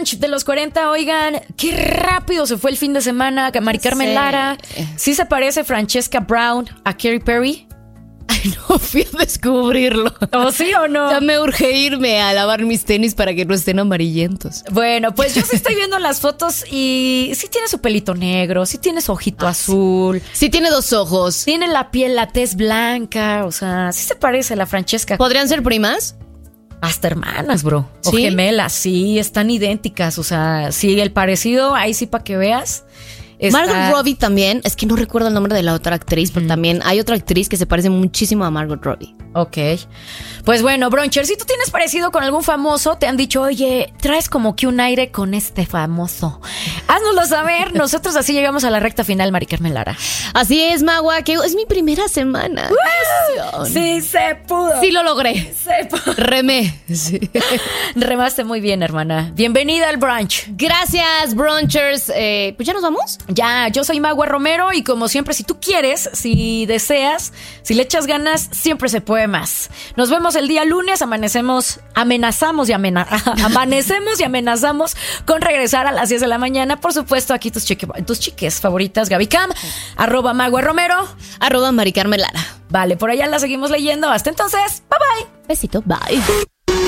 brunch de los 40. Oigan, qué rápido se fue el fin de semana. Mari Carmen Lara. ¿Sí se parece Francesca Brown a Katy Perry? Ay, no, fui a descubrirlo. ¿O sí o no? Ya me urge irme a lavar mis tenis para que no estén amarillentos. Bueno, pues yo sí estoy viendo las fotos y sí tiene su pelito negro, sí tiene su ojito azul. Sí tiene 2 ojos. Tiene la piel, la tez blanca, o sea, sí se parece a la Francesca. ¿Podrían ser primas? Hasta hermanas, bro. O ¿Sí? gemelas, sí, están idénticas, o sea, sí, el parecido, ahí sí para que veas. Margot Robbie también, es que no recuerdo el nombre de la otra actriz, pero también hay otra actriz que se parece muchísimo a Margot Robbie. Ok. Pues bueno, Broncher, si tú tienes parecido con algún famoso, te han dicho, oye, traes como que un aire con este famoso. Háznoslo saber. Nosotros así llegamos a la recta final, Mari Carmen Lara. Así es, Magua, que es mi primera semana. Sí, se pudo. Sí lo logré. Se pudo. Remé. Sí. Remaste muy bien, hermana. Bienvenida al brunch. Gracias, brunchers. Pues ya nos vamos. Ya, yo soy Magua Romero y como siempre, si tú quieres, si deseas, si le echas ganas, siempre se puede más. Nos vemos el día lunes, amanecemos y amenazamos con regresar a las 10 de la mañana. Por supuesto, aquí tus chiques favoritas, Gaby Cam, @Magua Romero, @Mari Carmen Lara. Vale, por allá la seguimos leyendo. Hasta entonces, bye bye. Besito, bye.